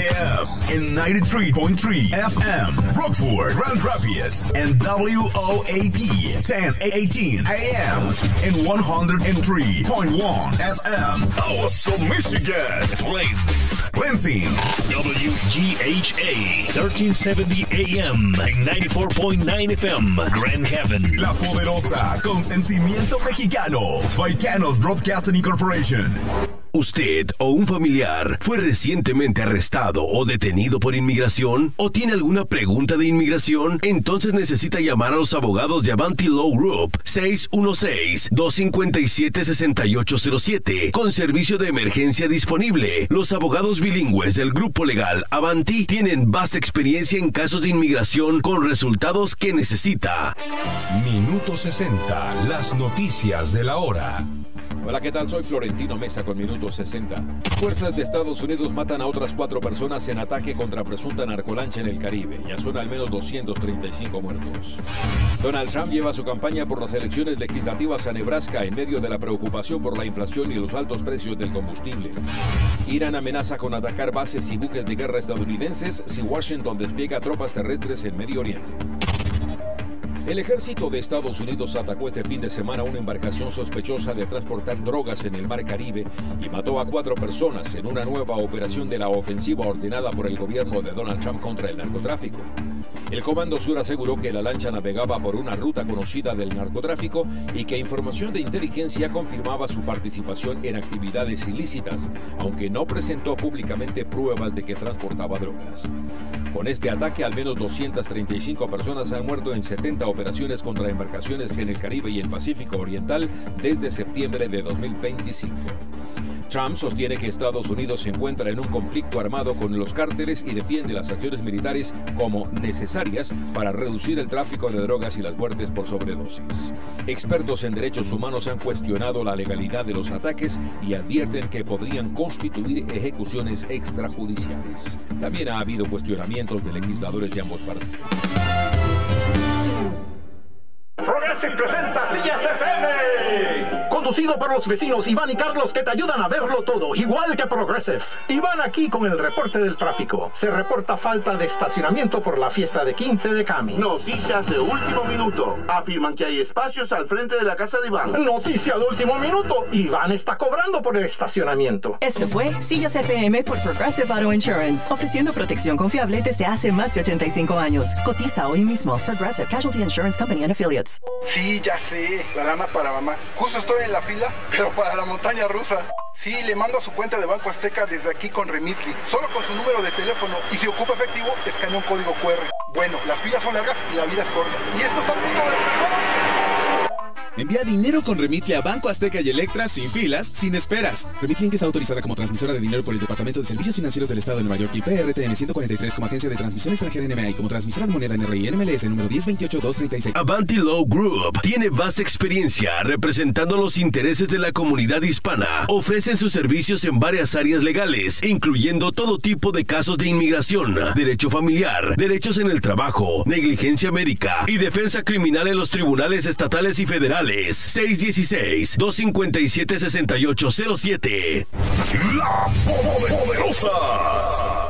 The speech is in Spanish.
AM and 93.3 FM. Rockford, Grand Rapids, and WOAP 1018 AM and 103.1 FM. Awesome, Michigan. Lansing, WGHA 1370 AM and 94.9 FM. Grand Haven. La poderosa con sentimiento mexicano. Baicanos Broadcasting Incorporation. ¿Usted o un familiar fue recientemente arrestado o detenido por inmigración? ¿O tiene alguna pregunta de inmigración? Entonces necesita llamar a los abogados de Avanti Law Group 616-257-6807 con servicio de emergencia disponible. Los abogados bilingües del grupo legal Avanti tienen vasta experiencia en casos de inmigración con resultados que necesita. Minuto 60, las noticias de la hora. Hola, ¿qué tal? Soy Florentino Mesa con Minuto 60. Fuerzas de Estados Unidos matan a otras 4 personas en ataque contra presunta narcolancha en el Caribe. Ya son al menos 235 muertos. Donald Trump lleva su campaña por las elecciones legislativas a Nebraska en medio de la preocupación por la inflación y los altos precios del combustible. Irán amenaza con atacar bases y buques de guerra estadounidenses si Washington despliega tropas terrestres en Medio Oriente. El ejército de Estados Unidos atacó este fin de semana una embarcación sospechosa de transportar drogas en el Mar Caribe y mató a 4 personas en una nueva operación de la ofensiva ordenada por el gobierno de Donald Trump contra el narcotráfico. El Comando Sur aseguró que la lancha navegaba por una ruta conocida del narcotráfico y que información de inteligencia confirmaba su participación en actividades ilícitas, aunque no presentó públicamente pruebas de que transportaba drogas. Con este ataque, al menos 235 personas han muerto en 70 operaciones contra embarcaciones en el Caribe y el Pacífico Oriental desde septiembre de 2025. Trump sostiene que Estados Unidos se encuentra en un conflicto armado con los cárteles y defiende las acciones militares como necesarias para reducir el tráfico de drogas y las muertes por sobredosis. Expertos en derechos humanos han cuestionado la legalidad de los ataques y advierten que podrían constituir ejecuciones extrajudiciales. También ha habido cuestionamientos de legisladores de ambos partidos. Progressive presenta Sillas FM. Conducido por los vecinos Iván y Carlos, que te ayudan a verlo todo, igual que Progressive. Iván aquí con el reporte del tráfico. Se reporta falta de estacionamiento por la fiesta de 15 de Cami. Noticias de último minuto. Afirman que hay espacios al frente de la casa de Iván. Noticia de último minuto. Iván está cobrando por el estacionamiento. Este fue Sillas FM por Progressive Auto Insurance, ofreciendo protección confiable desde hace más de 85 años. Cotiza hoy mismo. Progressive Casualty Insurance Company and Affiliates. Sí, ya sé, la lana para mamá. Justo estoy en la fila, pero para la montaña rusa. Sí, le mando a su cuenta de Banco Azteca desde aquí con Remitly, solo con su número de teléfono, y si ocupa efectivo, escanea un código QR. Bueno, las filas son largas y la vida es corta. Y esto está a punto de empezar. Envía dinero con Remitly a Banco Azteca y Electra sin filas, sin esperas. Remitly Inc. está autorizada como transmisora de dinero por el Departamento de Servicios Financieros del Estado de Nueva York y PRTN 143 como agencia de transmisión extranjera NMA y como transmisora de moneda NRI NMLS número 1028236. Avanti Law Group tiene vasta experiencia representando los intereses de la comunidad hispana. Ofrecen sus servicios en varias áreas legales, incluyendo todo tipo de casos de inmigración, derecho familiar, derechos en el trabajo, negligencia médica y defensa criminal en los tribunales estatales y federales. 616-257-6807. La poderosa.